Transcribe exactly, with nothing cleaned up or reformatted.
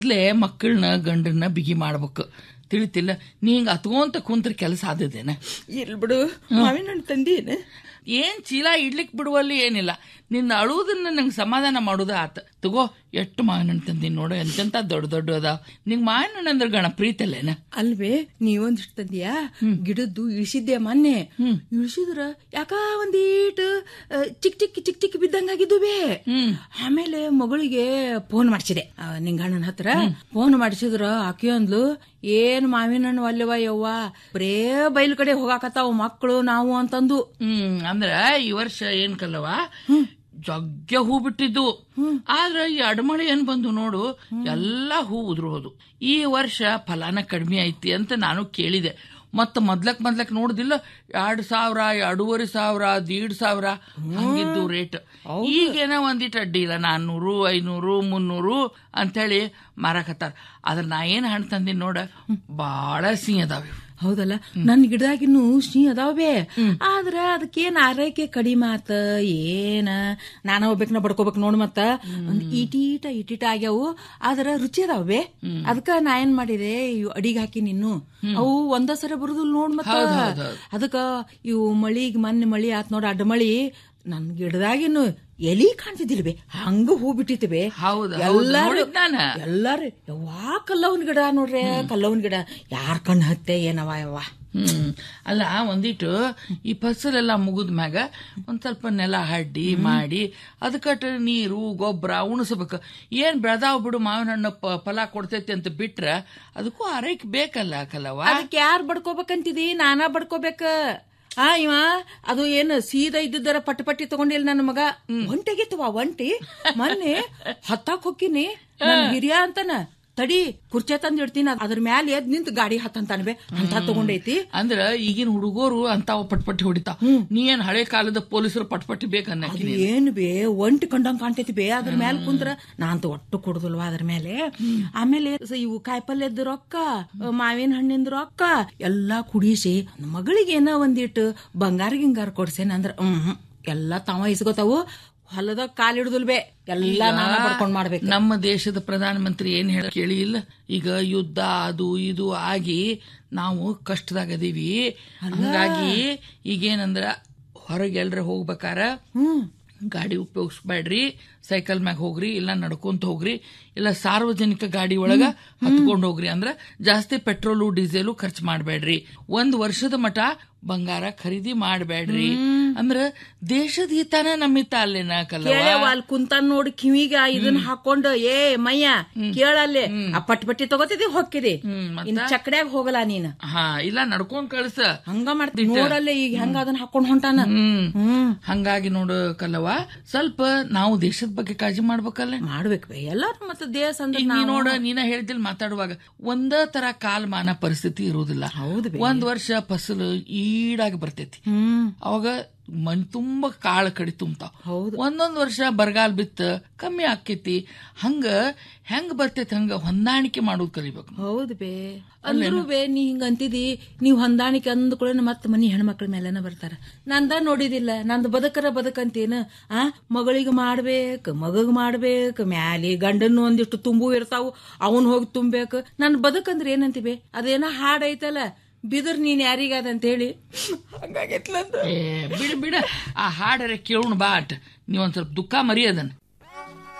ಮೊದ್ಲೇ ಮಕ್ಕಳನ್ನ ಗಂಡನ್ನ ಬಿಗಿ ಮಾಡ್ಬೇಕು, ತಿಳಿತಿಲ್ಲ. ನೀ ಹಿಂಗ ಅತ್ಕೊಂತ ಕುಂತ್ರ ಕೆಲಸ ಆದದೇನ? ಇಲ್ ಬಿಡು, ಮಾವಿನ ಹಣ್ಣು ತಂದೇನ? ಏನ್ ಚೀಲ ಇಡ್ಲಿಕ್ ಬಿಡುವಲ್ಲಿ ಏನಿಲ್ಲ, ನಿನ್ನ ಅಳುವುದನ್ನ ನಂಗೆ ಸಮಾಧಾನ ಮಾಡುದ ಆತ. ತಗೋ, ಎಷ್ಟು ಮಾವಿನ ಹಣ್ಣು ತಂದೀನಿ ನೋಡು, ಎಂತೆಂತ ದೊಡ್ಡ ದೊಡ್ಡ ಅದಾವ. ನಿಂಗ್ ಮಾವಿನ ಹಣ್ಣು ಅಂದ್ರೆ ಗಣ ಪ್ರೀತಿ ಅಲ್ಲೇನ? ಅಲ್ವೇ, ನೀವೊಂದಿಷ್ಟು ತಂದಿಯಾ? ಗಿಡದ್ದು ಇಳಿಸಿದ್ದೆ ಮೊನ್ನೆ. ಇಳಿಸಿದ್ರ ಯಾಕ ಒಂದೀಟ್ ಚಿಕ್ ಚಿಕ್ ಚಿಕ್ ಚಿಕ್ ಬಿದ್ದಂಗಾಗಿದ್ದುವೆ. ಆಮೇಲೆ ಮಗಳಿಗೆ ಫೋನ್ ಮಾಡಿಸಿದೆ, ನಿಂಗ ಅಣ್ಣನ ಹತ್ರ ಫೋನ್ ಮಾಡಿಸಿದ್ರ ಆಕೆ ಅಂದ್ಲು, ಏನ್ ಮಾವಿನ ಹಣ್ಣು ಅಲ್ಲವ ಯವ್ವ, ಬರೇ ಬೈಲ್ ಕಡೆ ಹೋಗಾಕತ್ತಾವ ಮಕ್ಕಳು ನಾವು ಅಂತಂದು. ಹ್ಮ್ ಅಂದ್ರ ಈ ವರ್ಷ ಏನ್ ಕಲ್ಲವ ಜಗ್ಗ ಹೂ ಬಿಟ್ಟಿದ್ದು, ಆದ್ರ ಈ ಅಡಮಳಿ ಏನ್ ಬಂದು ನೋಡು, ಎಲ್ಲಾ ಹೂ ಉದುರೋದು. ಈ ವರ್ಷ ಫಲಾನ ಕಡಿಮೆ ಐತಿ ಅಂತ ನಾನು ಕೇಳಿದೆ. ಮತ್ತ ಮೊದ್ಲಕ್ ಮೊದ್ಲಕ್ ನೋಡುದಿಲ್ಲ, ಎರಡ್ ಸಾವಿರ ಎರಡೂವರೆ ಸಾವಿರ ದೀಡ್ ಸಾವಿರ ಹಂಗಿದ್ದು ರೇಟ್. ಈಗೇನ ಒಂದಿಟ್ಟು ಅಡ್ಡಿ ಇಲ್ಲ, ನಾನ್ನೂರು ಐನೂರು ಮುನ್ನೂರು ಅಂತೇಳಿ ಮಾರಾಕತ್ತಾರ. ಆದ್ರ ನಾ ಏನ್ ಹಣ್ಣು ತಂದಿನಿ ನೋಡ, ಬಾಳ ಸಿಹಿ ಅದಾವ. ಹೌದಲ್ಲ, ನನ್ ಗಿಡದಾಗಿನ್ನು ಸಿಹಿ ಅದಾವೇ, ಆದ್ರ ಅದಕ್ಕೇನ್ ಆರೈಕೆ ಕಡಿಮೆ ಆತ ಏನ. ನಾನ ಹೋಗ್ಬೇಕನ ಬಡ್ಕೋಬೇಕು ನೋಡ್, ಮತ್ತ ಒಂದ್ ಇಟೀಟ ಇಟೀಟ ಆಗ್ಯಾವು, ಆದ್ರ ರುಚಿ ಅದಾವೇ. ಅದಕ್ಕ ನಾ ಏನ್ ಮಾಡಿದೆ, ಇವು ಅಡಿಗೆ ಹಾಕಿ ನಿನ್ನು ಅವು ಒಂದ ಸರ ಬರುದಿಲ್ಲ ನೋಡ್. ಮತ್ತ ಅದಕ್ಕ ಇವು ಮಳಿಗ್ ಮೊನ್ನೆ ಮಳಿ ಆತ್ ನೋಡ, ಅಡ್ಡ ಮಳಿ, ನನ್ ಗಿಡದಾಗಿನ್ನು ಎಲಿ ಕಾಣ್ತಿದ್ದಿಲ್ವೇ, ಹಂಗ ಹೂ ಬಿಟ್ಟಿತಿವೆ. ಎಲ್ಲಾರು ಎಲ್ಲಾರು ಯವ್ವಾ ಕಲ್ಲವನ್ ಗಿಡ ನೋಡ್ರೆ, ಕಲ್ಲವನ್ ಗಿಡ ಯಾರ್ ಕಣ್ಣು ಹತ್ತೆ ಏನವ ಯವ್ವ. ಹ್ಮ್ ಅಲ್ಲ, ಒಂದಿಟ್ಟು ಈ ಫಸಲೆಲ್ಲ ಮುಗಿದ ಮ್ಯಾಗ ಒಂದ್ ಸ್ವಲ್ಪ ನೆಲ ಹಡ್ಡಿ ಮಾಡಿ ಅದಕ್ಕ ನೀರು ಗೊಬ್ಬರ ಉಣಿಸ್ಬೇಕು. ಏನ್ ಬೆಳೆದಾವ್ ಬಿಡು, ಮಾವಿನ ಹಣ್ಣು ಫಲ ಕೊಡ್ತೈತಿ ಅಂತ ಬಿಟ್ರ ಅದಕ್ಕೂ ಆರೈಕೆ ಬೇಕಲ್ಲ ಕಲ್ಲವ. ಅದಕ್ಕೆ ಯಾರ್ ಬಡ್ಕೋಬೇಕಂತಿದಿ? ನಾನಾ ಬಡ್ಕೋಬೇಕ. ಆ ಇವ ಅದು ಏನು ಸೀದಾ ಇದ್ದರ ಪಟ್ಟಿ ಪಟ್ಟಿ ತಗೊಂಡಿಲ್ಲ ನನ್ನ ಮಗ, ಒಂಟೆಗಿತ್ತವ ಒಂಟಿ. ಮೊನ್ನೆ ಹತ್ತಾಕ್ ಹೊಕ್ಕಿನಿ, ಹಿರಿಯ ಅಂತಾನ, ತಡಿ ಕುರ್ಚೆ ತಂದ್ ಇಡ್ತೀನಿ, ಅದ್ರ ಮ್ಯಾಲ ಎದ್ ನಿಂತು ಗಾಡಿ ಹತ್ತಂತಾನಬೇ ಅಂತ ತಗೊಂಡೈತಿ. ಅಂದ್ರ ಈಗಿನ ಹುಡುಗರು ಅಂತಾವ ಪಟ್ಪಟ್ಟಿ ಹೊಡಿತಾವ. ನೀ ಏನ್ ಹಳೆ ಕಾಲದ ಪೊಲೀಸರು ಪಟ್ಪಟ್ಟಿ ಬೇಕನ್ನ? ಏನ್ ಬೇ ಒಂಟಿ ಕಂಡಂಗ್ ಕಾಣ್ತೈತಿ ಬೇ ಅದ್ರ ಮ್ಯಾಲ ಕುಂತ್ರ. ನಾಂತ ಒಟ್ಟು ಕೊಡುದಿಲ್ವಾ ಅದ್ರ ಮೇಲೆ. ಆಮೇಲೆ ಇವು ಕಾಯಿಪಲ್ಯದ ರೊಕ್ಕ, ಮಾವಿನ ಹಣ್ಣಿಂದ ರೊಕ್ಕ ಎಲ್ಲಾ ಕುಡಿಸಿ ಮಗಳಿಗೆ ಏನೋ ಒಂದಿಟ್ಟು ಬಂಗಾರ ಗಿಂಗಾರ ಕೊಡ್ಸೇನ ಅಂದ್ರ ಹ್ಮ್ ಎಲ್ಲಾ ತಾವ ಇಸ್ಕೋತಾವು. ಹೊಲದಾಗ ಕಾಲಿಡುದಿಲ್ವೇ, ಎಲ್ಲಾ ನಾನಾ ಪಡ್ಕೊಂಡ್ ಮಾಡ್ಬೇಕು. ನಮ್ಮ ದೇಶದ ಪ್ರಧಾನ ಮಂತ್ರಿ ಏನ್ ಹೇಳ ಕೇಳಿ ಇಲ್ಲ, ಈಗ ಯುದ್ಧ ಅದು ಇದು ಆಗಿ ನಾವು ಕಷ್ಟದಾಗದೀವಿ. ಹಂಗಾಗಿ ಈಗೇನಂದ್ರ ಹೊರಗೆ ಎಲ್ರ ಹೋಗ್ಬೇಕಾರ ಗಾಡಿ ಉಪಯೋಗಿಸ್ಬೇಡ್ರಿ, ಸೈಕಲ್ ಮ್ಯಾಗ ಹೋಗ್ರಿ, ಇಲ್ಲ ನಡ್ಕೊಂತ ಹೋಗ್ರಿ, ಇಲ್ಲ ಸಾರ್ವಜನಿಕ ಗಾಡಿ ಒಳಗ ಹತ್ಕೊಂಡ್ ಹೋಗ್ರಿ. ಅಂದ್ರ ಜಾಸ್ತಿ ಪೆಟ್ರೋಲು ಡೀಸೆಲು ಖರ್ಚು ಮಾಡ್ಬೇಡ್ರಿ. ಒಂದ್ ವರ್ಷದ ಮಠ ಬಂಗಾರ ಖರೀದಿ ಮಾಡ್ಬೇಡ್ರಿ. ಅಂದ್ರ ದೇಶದ ಹಿತಾನ ನಮ್ಮ ಹಿತ ಅಲ್ಲೇನ ಕಲ್ಲವ. ಅಲ್ಲಿ ಕುಂತ ನೋಡಿ ಕಿವಿಗ ಇದನ್ನ ಹಾಕೊಂಡ್ ಏ ಮಯ್ಯ ಕೇಳಲ್ಲೇ ಆ ಪಟ್ಟಿ ಪಟ್ಟಿ ತಗೋತಿದಿ ಹೊಕ್ಕಿದಿ, ಚಕಡ್ಯಾಗ ಹೋಗಲ್ಲ ನೀನ್. ಹಾ ಇಲ್ಲ ನಡ್ಕೊಂಡ್ ಕಳ್ಸ, ಹಂಗ ಮಾಡ್ತೀನಿ ನೋಡಲ್ಲೇ ಈಗ ಹೆಂಗ ಅದನ್ನ ಹಾಕೊಂಡ್ ಹೊಂಟಾನ. ಹ್ಮ್ ಹಂಗಾಗಿ ನೋಡು ಕಲ್ಲವ, ಸ್ವಲ್ಪ ನಾವು ದೇಶದ ಬಗ್ಗೆ ಕಾಳಜಿ ಮಾಡ್ಬೇಕಲ್ಲ. ಮಾಡ್ಬೇಕು ಬೇ ಎಲ್ಲಾರು. ಮತ್ತೆ ದೇಶ ಅಂದ್ರೆ ನೋಡ, ನೀನ ಹೇಳ್ತಿಲ್ ಮಾತಾಡುವಾಗ ಒಂದ ತರ ಕಾಲಮಾನ ಪರಿಸ್ಥಿತಿ ಇರುವುದಿಲ್ಲ. ಒಂದ್ ವರ್ಷ ಫಸಲು ಈಡಾಗಿ ಬರ್ತೈತಿ, ಅವಾಗ ಮನ್ ತುಂಬಾ ಕಾಳ ಕಡಿ ತುಂಬತಾವ. ಒಂದೊಂದ್ ವರ್ಷ ಬರಗಾಲ ಬಿತ್ತ ಕಮ್ಮಿ ಆಕೇತಿ. ಹಂಗ ಹೆಂಗ್ ಬರ್ತೈತಿ ಹಂಗ ಹೊಂದಾಣಿಕೆ ಮಾಡೋದು ಕಲಿಬೇಕು. ಹೌದು ಬೇ, ಅಂದ್ರೂ ಬೇ ನೀ ಹಿಂಗ ಅಂತಿದಿ, ನೀವ್ ಹೊಂದಾಣಿಕೆ ಅಂದ್ಕೂಡ ಮತ್ ಮನಿ ಹೆಣ್ಮಕ್ಳ ಮೇಲೆನ ಬರ್ತಾರ. ನಂದ ನೋಡಿದಿಲ್ಲ, ನಂದು ಬದುಕರ ಬದುಕಂತೇನ. ಆ ಮಗಳಿಗೆ ಮಾಡ್ಬೇಕ, ಮಗಗ್ ಮಾಡ್ಬೇಕ, ಮ್ಯಾಲಿ ಗಂಡನ್ನು ಒಂದಿಷ್ಟು ತುಂಬು ಇರ್ತಾವು, ಅವನ್ ಹೋಗಿ ತುಂಬೇಕ. ನನ್ ಬದುಕಂದ್ರ ಏನಂತೀವಿ, ಅದೇನ ಹಾಡ್ ಐತಲ್ಲ, ಬಿದರ್ ನೀನ್ ಯಾರಿಗಾದಂತ ಹೇಳಿ ಹಂಗಾಗೈತ್ಲಂತ. ಬಿಡ ಬಿಡ ಆ ಹಾಡರೆ ಕೇಳೋಣ ಬಾಟ್, ನೀವೊಂದ್ ಸ್ವಲ್ಪ ದುಃಖ ಮರಿ ಅದನ್ನ.